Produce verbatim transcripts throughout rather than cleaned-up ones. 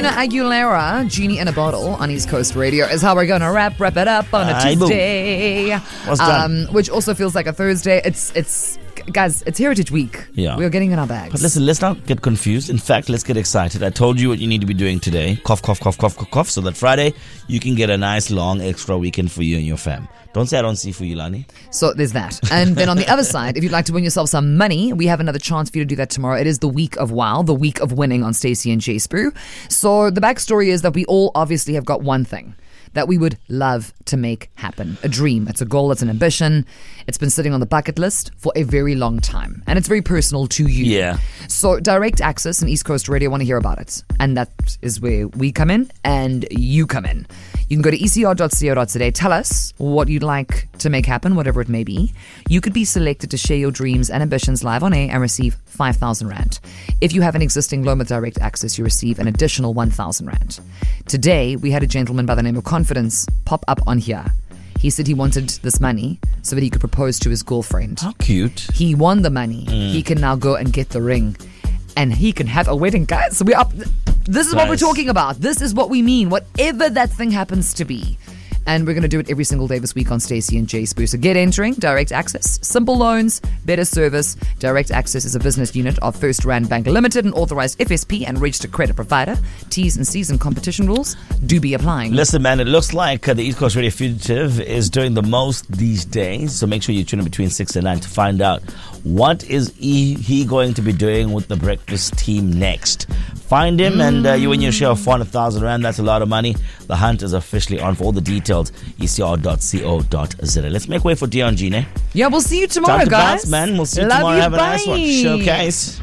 Christina Aguilera, Genie in a Bottle on East Coast Radio is how we're going to wrap wrap it up on a Aye, Tuesday. What's done? Um, which also feels like a Thursday. It's, it's guys, it's Heritage Week. Yeah. We're getting in our bags. But listen, let's not get confused. In fact, let's get excited. I told you what you need to be doing today. Cough, cough, cough, cough, cough, cough. So that Friday, you can get a nice long extra weekend for you and your fam. Don't say I don't see for you, Lani. So there's that. And then on the other side, if you'd like to win yourself some money, we have another chance for you to do that tomorrow. It is the week of WOW, the week of winning on Stacey and Jay Sprue. So the backstory is that we all obviously have got one thing that we would love to make happen. A dream. It's a goal. It's an ambition. It's been sitting on the bucket list for a very long time. And it's very personal to you. Yeah. So Direct Access and East Coast Radio want to hear about it. And that is where we come in and you come in. You can go to e c r dot co dot za. Tell us what you'd like to make happen, whatever it may be. You could be selected to share your dreams and ambitions live on air and receive five thousand rand. If you have an existing loan with Direct Access, you receive an additional one thousand rand. Today, we had a gentleman by the name of Confidence pop up on here. He said he wanted this money so that he could propose to his girlfriend. How cute. He won the money. Mm. He can now go and get the ring. And he can have a wedding, guys. So we up. This is nice. What we're talking about. This is what we mean. Whatever that thing happens to be. And we're going to do it every single day this week on Stacey and Jay Sprue. So get entering. Direct Access. Simple loans. Better service. Direct Access is a business unit of First Rand Bank Limited, an authorized F S P and registered credit provider. T's and C's and competition rules do be applying. Listen, man, it looks like uh, the East Coast Radio Fugitive is doing the most these days. So make sure you tune in between six and nine to find out what is he, he going to be doing with the breakfast team next. Find him mm. and uh, you win your share of four hundred thousand rand. That's a lot of money. The hunt is officially on. For all the details, e c r dot co dot za. Let's make way for Dion Gene. Yeah, we'll see you tomorrow, Time to guys. Bounce, man. We'll see you Love tomorrow. You, Have bye. a nice one. Showcase.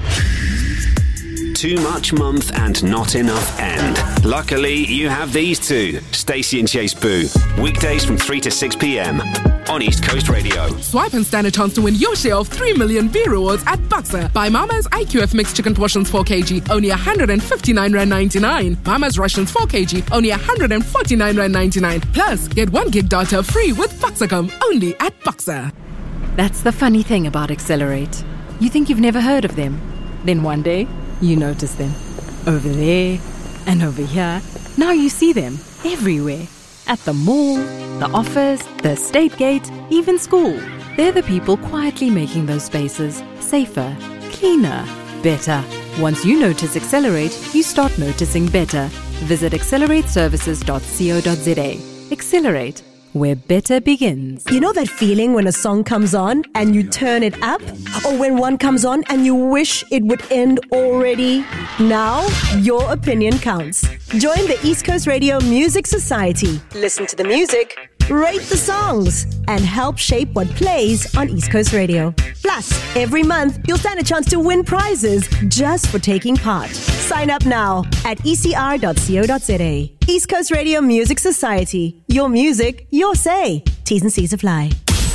Too much month and not enough end. Luckily, you have these two. Stacey and Jay Sprue. Weekdays from three to six p.m. on East Coast Radio. Swipe and stand a chance to win your share of three million B rewards at Boxer. Buy Mama's I Q F mixed chicken portions four kilograms, only one hundred fifty-nine rand ninety-nine. Mama's Russians four kilograms, only one hundred forty-nine rand ninety-nine. Plus, get one gig data free with Boxercom, only at Boxer. That's the funny thing about Accelerate. You think you've never heard of them. Then one day, you notice them. Over there and over here. Now you see them everywhere. At the mall, the office, the estate gate, even school. They're the people quietly making those spaces safer, cleaner, better. Once you notice Accelerate, you start noticing better. Visit accelerate services dot co dot za. Accelerate, where better begins. You know that feeling when a song comes on and you turn it up? Or when one comes on and you wish it would end already? Now, your opinion counts. Join the East Coast Radio Music Society. Listen to the music, rate the songs, and help shape what plays on East Coast Radio. Plus, every month, you'll stand a chance to win prizes just for taking part. Sign up now at e c r dot co dot za. East Coast Radio Music Society. Your music, your say. T's and C's apply.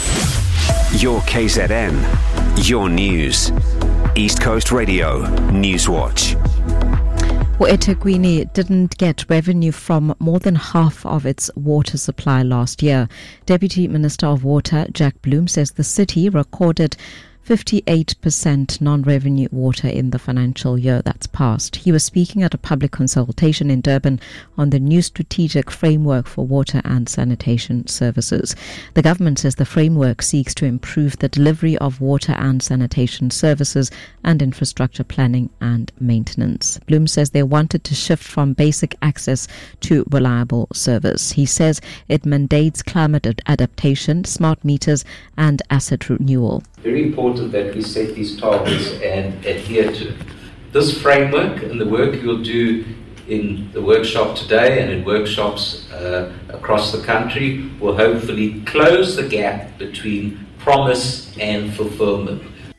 Your K Z N. Your news. East Coast Radio Newswatch. Well, eThekwini didn't get revenue from more than half of its water supply last year. Deputy Minister of Water, Jack Bloom, says the city recorded fifty-eight percent non-revenue water in the financial year that's passed. He was speaking at a public consultation in Durban on the new strategic framework for water and sanitation services. The government says the framework seeks to improve the delivery of water and sanitation services and infrastructure planning and maintenance. Bloom says they wanted to shift from basic access to reliable service. He says it mandates climate ad- adaptation, smart meters and asset renewal. Very important that we set these targets and adhere to this framework, and the work you'll do in the workshop today and in workshops uh, across the country will hopefully close the gap between promise and fulfillment.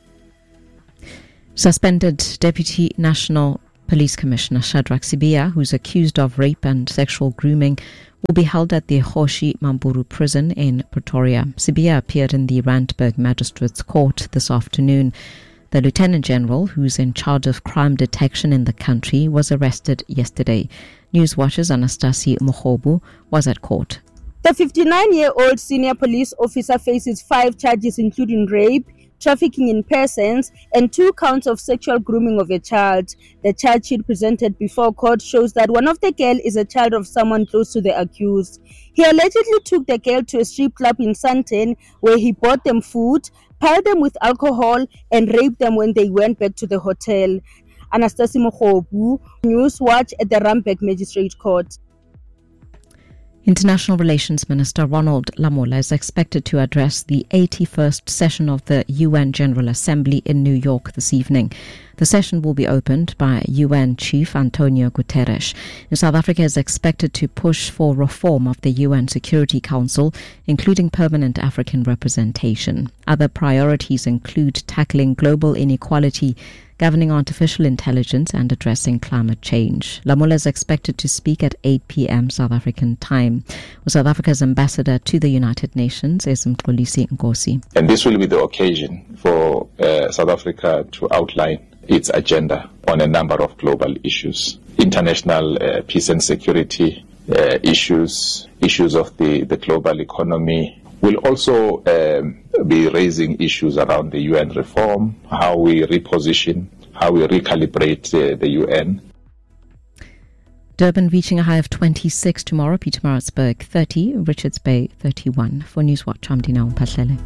Suspended Deputy National Police Commissioner Shadrack Sibiya, who's accused of rape and sexual grooming, will be held at the Hoshi Mamburu prison in Pretoria. Sibiya appeared in the Randburg Magistrates Court this afternoon. The Lieutenant General, who's in charge of crime detection in the country, was arrested yesterday. Newswatch's Anastasi Mohobu was at court. The fifty-nine-year-old senior police officer faces five charges including rape, trafficking in persons, and two counts of sexual grooming of a child. The charge sheet presented before court shows that one of the girls is a child of someone close to the accused. He allegedly took the girl to a strip club in Sandton where he bought them food, piled them with alcohol, and raped them when they went back to the hotel. Anastasia Mokhobu, Newswatch at the Randburg Magistrate Court. International Relations Minister Ronald Lamola is expected to address the eighty-first session of the U N General Assembly in New York this evening. The session will be opened by U N Chief Antonio Guterres. South Africa is expected to push for reform of the U N Security Council, including permanent African representation. Other priorities include tackling global inequality, governing artificial intelligence, and addressing climate change. Lamola is expected to speak at eight p.m. South African time. South Africa's ambassador to the United Nations is Mxolisi Nkosi. And this will be the occasion for uh, South Africa to outline its agenda on a number of global issues. International uh, peace and security uh, issues, issues of the, the global economy. We'll also um, be raising issues around the U N reform, how we reposition, how we recalibrate uh, the U N. Durban reaching a high of twenty-six tomorrow, Pietermaritzburg thirty, Richards Bay thirty-one. For Newswatch, I'm Dina Mpahlele.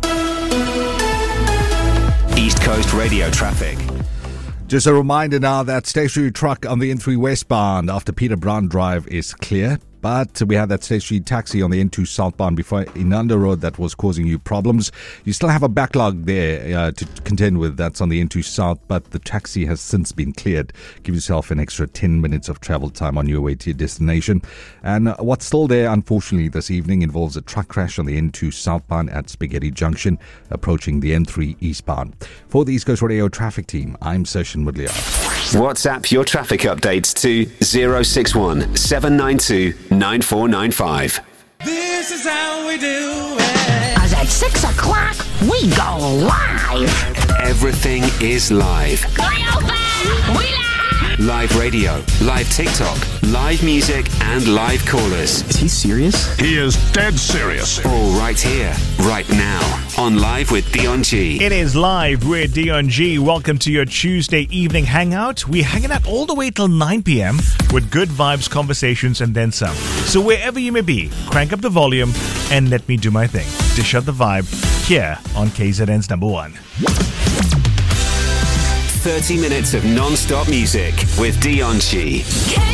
East Coast Radio traffic. Just a reminder now that stationary truck on the N three westbound after Peter Brown Drive is clear. But we had that stationary taxi on the N two southbound before Inanda Road that was causing you problems. You still have a backlog there uh, to contend with. That's on the N two South, but the taxi has since been cleared. Give yourself an extra ten minutes of travel time on your way to your destination. And what's still there, unfortunately, this evening involves a truck crash on the N two southbound at Spaghetti Junction, approaching the N three eastbound. For the East Coast Radio traffic team, I'm Session Woodley. WhatsApp your traffic updates to zero six one seven nine two nine four nine five. This is how we do it. As at six o'clock, we go live. Everything is live. We live. Live radio, live TikTok, live music, and live callers. Is he serious? He is dead serious. All right here, right now, on Live with Dion G. It is Live with Dion G. Welcome to your Tuesday evening hangout. We're hanging out all the way till nine p.m. with good vibes, conversations, and then some. So wherever you may be, crank up the volume and let me do my thing. Dish out the vibe here on K Z N's number one. thirty minutes of non-stop music with Dion G.